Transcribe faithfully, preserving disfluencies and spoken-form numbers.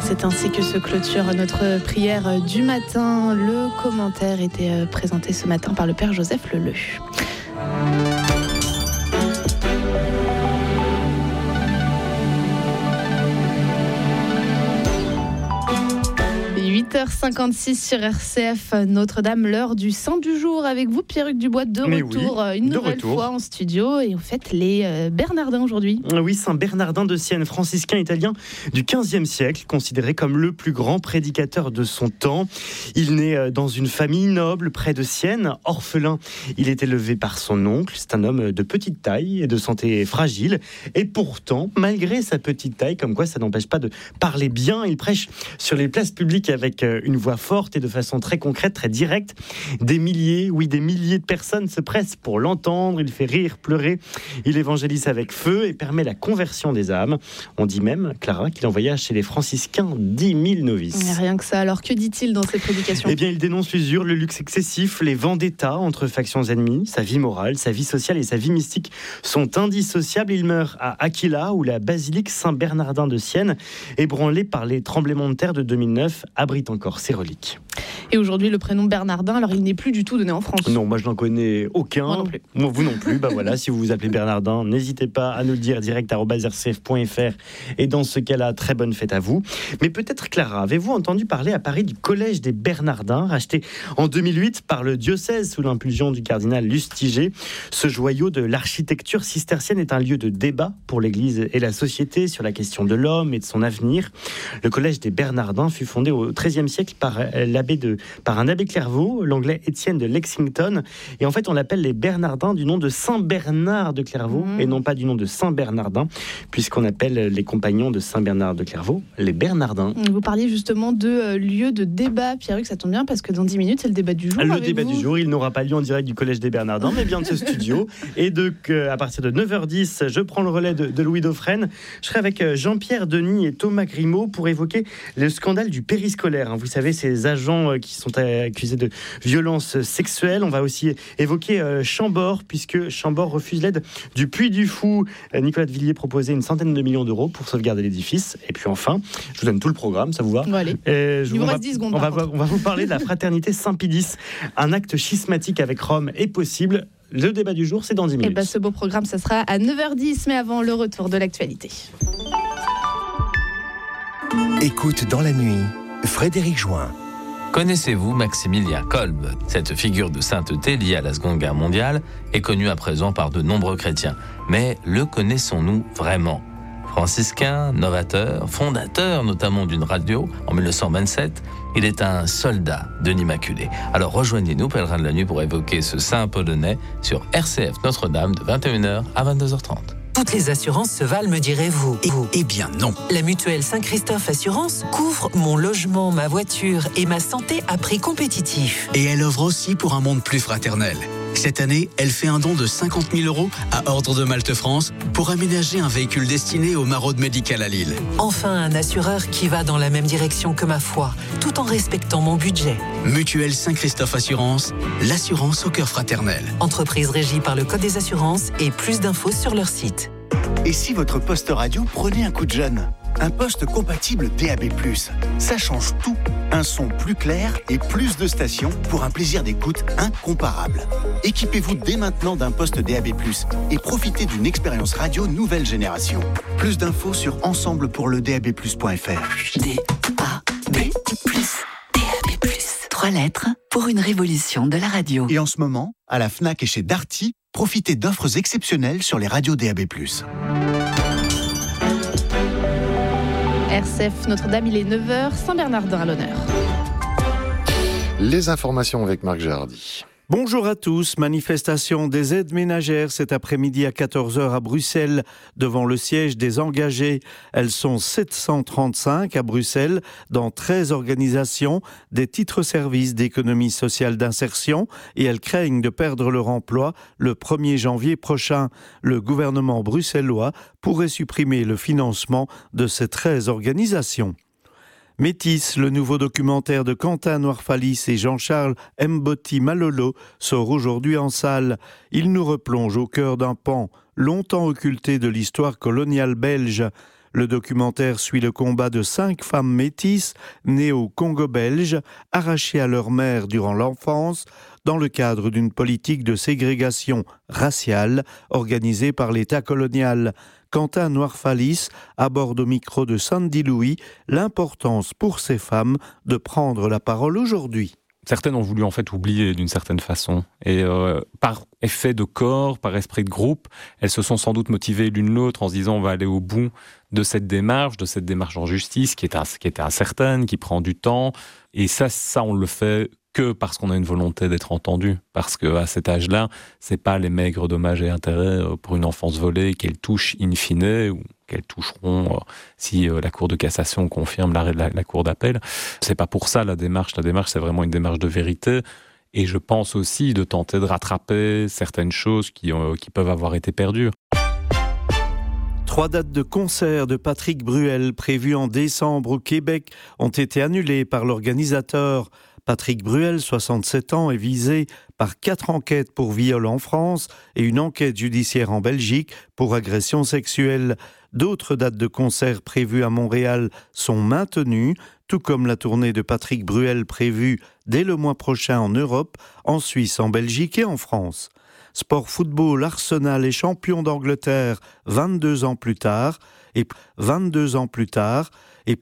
C'est ainsi que se clôture notre prière du matin. Le commentaire était présenté ce matin par le Père Joseph Leleu. huit heures cinquante-six sur R C F, Notre-Dame, l'heure du Saint du jour. Avec vous, Pierruc Dubois, de Mais retour oui, une de nouvelle retour. fois en studio. Et on fête les euh, Bernardins aujourd'hui. Oui, Saint Bernardin de Sienne, franciscain italien du quinzième siècle, considéré comme le plus grand prédicateur de son temps. Il naît dans une famille noble près de Sienne, orphelin. Il est élevé par son oncle. C'est un homme de petite taille et de santé fragile. Et pourtant, malgré sa petite taille, comme quoi ça n'empêche pas de parler bien, il prêche sur les places publiques avec une voix forte et de façon très concrète, très directe. Des milliers, oui, des milliers de personnes se pressent pour l'entendre. Il fait rire, pleurer. Il évangélise avec feu et permet la conversion des âmes. On dit même, Clara, qu'il envoya chez les franciscains dix mille novices. Rien que ça. Alors, que dit-il dans ses prédications ? Eh bien, il dénonce l'usure, le luxe excessif, les vendettas entre factions ennemies. Sa vie morale, sa vie sociale et sa vie mystique sont indissociables. Il meurt à Aquila, où la basilique Saint-Bernardin de Sienne, ébranlée par les tremblements de terre de deux mille neuf, abrite encore ses reliques. Et aujourd'hui, le prénom Bernardin, alors il n'est plus du tout donné en France. Non, moi je n'en connais aucun. Moi non plus. Moi, vous non plus. Bah voilà, si vous vous appelez Bernardin, n'hésitez pas à nous le dire direct arobase r c f point f r. Et dans ce cas-là, très bonne fête à vous. Mais peut-être, Clara, avez-vous entendu parler à Paris du Collège des Bernardins, racheté en deux mille huit par le diocèse sous l'impulsion du cardinal Lustiger. Ce joyau de l'architecture cistercienne est un lieu de débat pour l'Église et la société sur la question de l'homme et de son avenir. Le Collège des Bernardins fut fondé au treizième siècle par l'abbé de par un abbé Clairvaux, l'anglais Étienne de Lexington. Et en fait, on l'appelle les Bernardins du nom de Saint Bernard de Clairvaux mmh. et non pas du nom de Saint Bernardin, puisqu'on appelle les compagnons de Saint Bernard de Clairvaux les Bernardins. Vous parliez justement de euh, lieu de débat, Pierruc, ça tombe bien parce que dans dix minutes, c'est le débat du jour. Le débat vous. du jour, il n'aura pas lieu en direct du Collège des Bernardins, mais bien de ce studio. Et de, que, à partir de neuf heures dix, je prends le relais de, de Louis Dauphren. Je serai avec Jean-Pierre Denis et Thomas Grimaud pour évoquer le scandale du périscolaire. Vous savez, ces agents qui sont accusés de violences sexuelles. On va aussi évoquer euh, Chambord, puisque Chambord refuse l'aide du Puy du Fou. Euh, Nicolas de Villiers proposait une centaine de millions d'euros pour sauvegarder l'édifice. Et puis enfin, je vous donne tout le programme, ça vous va ? Bon, allez. Et je Il vous on reste va, dix secondes. On va, on va vous parler de la fraternité Saint-Pédis. Un acte schismatique avec Rome est possible. Le débat du jour, c'est dans dix minutes. Et ben, ce beau programme, ça sera à neuf heures dix, mais avant le retour de l'actualité. Écoute dans la nuit, Frédéric Join. Connaissez-vous Maximilien Kolbe ? Cette figure de sainteté liée à la Seconde Guerre mondiale est connue à présent par de nombreux chrétiens. Mais le connaissons-nous vraiment ? Franciscain, novateur, fondateur notamment d'une radio en mille neuf cent vingt-sept, il est un soldat de l'Immaculée. Alors rejoignez-nous, pèlerins de la nuit, pour évoquer ce saint polonais sur R C F Notre-Dame de vingt et une heures à vingt-deux heures trente. Toutes les assurances se valent, me direz-vous. Et vous ? Eh bien non. La mutuelle Saint-Christophe Assurance couvre mon logement, ma voiture et ma santé à prix compétitif. Et elle œuvre aussi pour un monde plus fraternel. Cette année, elle fait un don de cinquante mille euros à Ordre de Malte France pour aménager un véhicule destiné aux maraudes médicales à Lille. Enfin, un assureur qui va dans la même direction que ma foi, tout en respectant mon budget. Mutuelle Saint-Christophe Assurance, l'assurance au cœur fraternel. Entreprise régie par le Code des assurances et plus d'infos sur leur site. Et si votre poste radio prenait un coup de jeune ? Un poste compatible D A B plus, ça change tout. Un son plus clair et plus de stations pour un plaisir d'écoute incomparable. Équipez-vous dès maintenant d'un poste D A B plus et profitez d'une expérience radio nouvelle génération. Plus d'infos sur ensemble pour le D A B plus point f r. D A B plus, D A B plus. Trois lettres pour une révolution de la radio. Et en ce moment, à la Fnac et chez Darty, profitez d'offres exceptionnelles sur les radios D A B plus. R C F Notre-Dame, il est neuf heures, Saint-Bernardin à l'honneur. Les informations avec Marc Gérardi. Bonjour à tous. Manifestation des aides ménagères cet après-midi à quatorze heures à Bruxelles devant le siège des engagés. Elles sont sept cent trente-cinq à Bruxelles dans treize organisations des titres-services d'économie sociale d'insertion et elles craignent de perdre leur emploi le premier janvier prochain. Le gouvernement bruxellois pourrait supprimer le financement de ces treize organisations. Métis, le nouveau documentaire de Quentin Noirfalis et Jean-Charles Mboti Malolo sort aujourd'hui en salle. Il nous replonge au cœur d'un pan longtemps occulté de l'histoire coloniale belge. Le documentaire suit le combat de cinq femmes métisses nées au Congo belge, arrachées à leur mère durant l'enfance, dans le cadre d'une politique de ségrégation raciale organisée par l'État colonial. Quentin Noirfalis aborde au micro de Sandy Louis l'importance pour ces femmes de prendre la parole aujourd'hui. Certaines ont voulu en fait oublier d'une certaine façon. Et euh, par effet de corps, par esprit de groupe, elles se sont sans doute motivées l'une l'autre en se disant on va aller au bout de cette démarche, de cette démarche en justice qui est, qui est incertaine, qui prend du temps. Et ça, ça on le fait que parce qu'on a une volonté d'être entendu. Parce qu'à cet âge-là, c'est pas les maigres dommages et intérêts pour une enfance volée qu'elles touchent in fine ou qu'elles toucheront si la Cour de cassation confirme l'arrêt de la, la Cour d'appel. C'est pas pour ça la démarche. La démarche, c'est vraiment une démarche de vérité. Et je pense aussi de tenter de rattraper certaines choses qui, euh, qui peuvent avoir été perdues. Trois dates de concert de Patrick Bruel prévues en décembre au Québec ont été annulées par l'organisateur. Patrick Bruel, soixante-sept ans, est visé par quatre enquêtes pour viol en France et une enquête judiciaire en Belgique pour agression sexuelle. D'autres dates de concert prévues à Montréal sont maintenues, tout comme la tournée de Patrick Bruel prévue dès le mois prochain en Europe, en Suisse, en Belgique et en France. Sport football, Arsenal est champion d'Angleterre vingt-deux ans plus tard et vingt-deux ans plus tard et